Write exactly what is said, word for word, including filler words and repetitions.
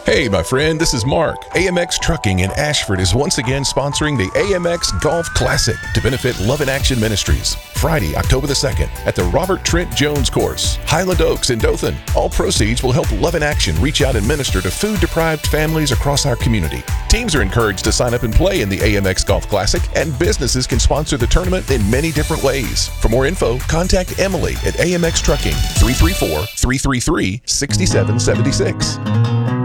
Hey, my friend, this is Mark. A M X Trucking in Ashford is once again sponsoring the A M X Golf Classic to benefit Love in Action Ministries. Friday, October the second, at the Robert Trent Jones Course, Highland Oaks in Dothan. All proceeds will help Love in Action reach out and minister to food-deprived families across our community. Teams are encouraged to sign up and play in the A M X Golf Classic, and businesses can sponsor the tournament in many different ways. For more info, contact Emily at A M X Trucking, three three four, three three three, six seven seven six.